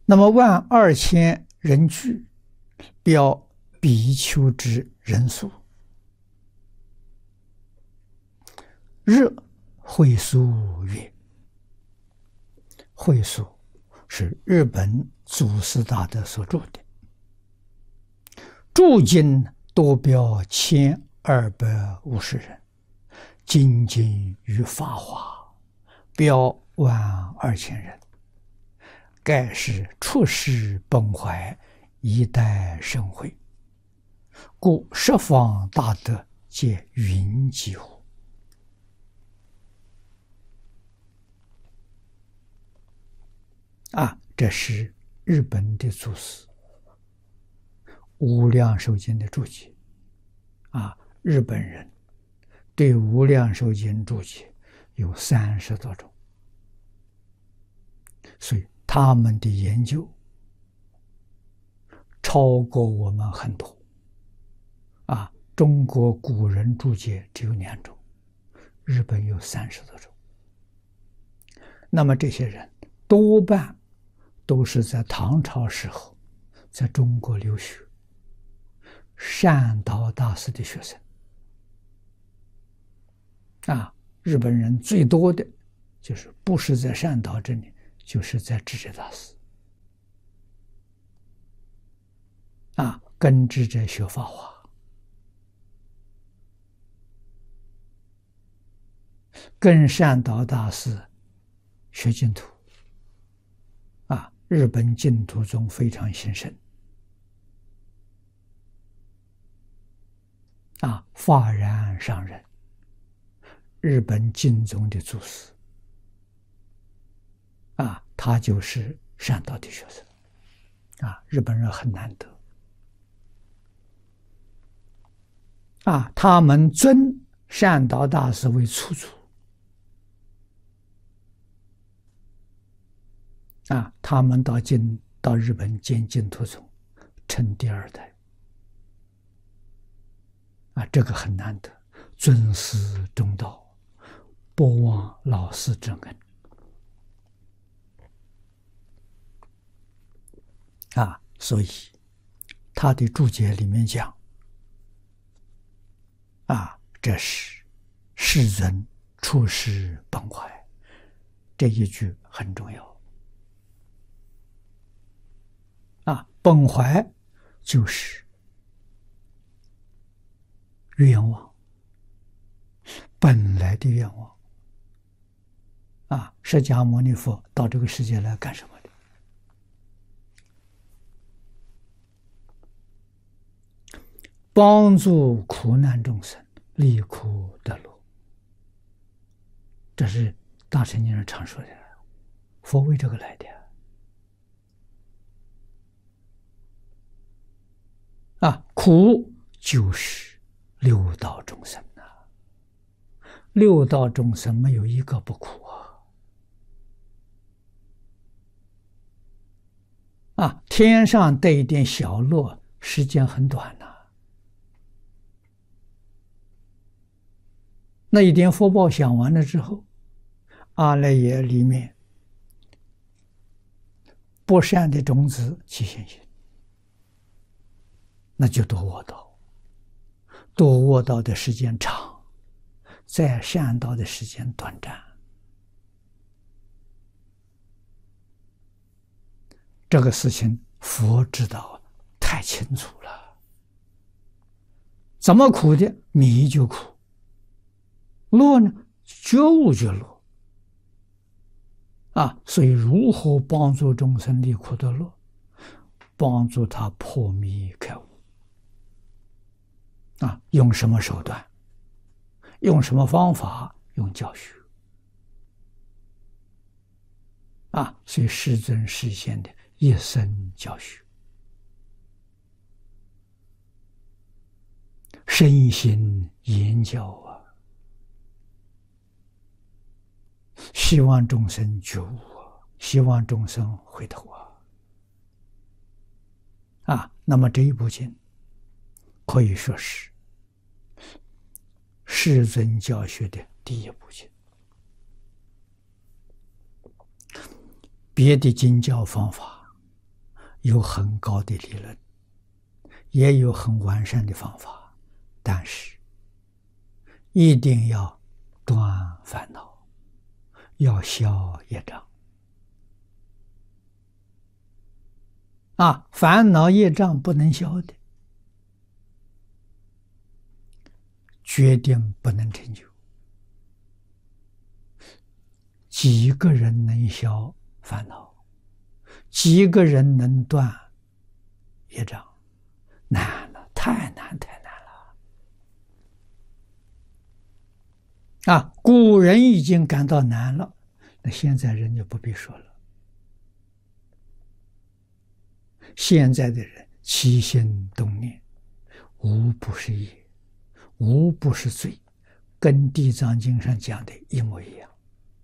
那么12000人具，标比丘之人数。日会疏曰：会疏是日本祖师大德所著的，注经多标1250人，精进于法华，标12000人。盖是出世本怀，一代盛会，故十方大德皆云集乎？这是日本的祖师无量寿经的注解。日本人对无量寿经注解有30多种，所以他们的研究超过我们很多。中国古人注解只有2种，日本有30多种。那么这些人多半都是在唐朝时候在中国留学，善导大师的学生。日本人最多的就是不是在善导这里，就是在智者大师。跟智者学法华，跟善导大师学净土。日本净土宗非常兴盛。法然上人，日本净宗的祖师。他就是善导的学生。日本人很难得。他们尊善导大师为初祖。他们到日本建净土宗，成第2代。这个很难得，尊师重道，不忘老师之恩。所以他的注解里面讲，这是世尊出世本怀，这一句很重要。本怀就是愿望，本来的愿望。释迦牟尼佛到这个世界来干什么的？帮助苦难众生离苦得乐。这是大乘经上常说的，佛为这个来的。苦就是六道众生。六道众生没有一个不苦。天上得一点小乐，时间很短那一点福报享完了之后，阿赖耶里面不善的种子起现行，那就堕恶道。堕恶道的时间长，在善道的时间短暂。这个事情佛知道太清楚了。怎么苦的？迷就苦，乐呢？觉悟就乐。所以如何帮助众生离苦得乐？帮助他破迷开悟。用什么手段？用什么方法？用教学。所以世尊实现的一生教学，身心言教希望众生觉悟希望众生回头那么这一部经可以说是世尊教学的第一部经。别的经教方法有很高的理论，也有很完善的方法，但是一定要断烦恼，要消业障。烦恼业障不能消的，决定不能成就。几个人能消烦恼？几个人能断业障？难了，太难太难了。古人已经感到难了，那现在人就不必说了。现在的人起心动念，无不是业，无不是罪，跟《地藏经》上讲的一模一样。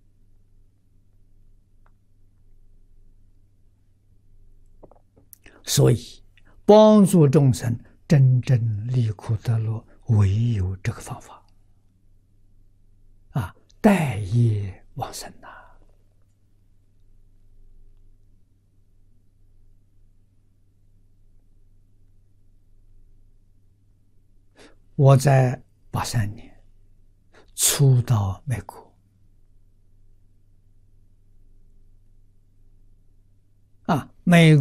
所以，帮助众生真正离苦得乐，唯有这个方法。带业往生呐。我在83年初到美国，美国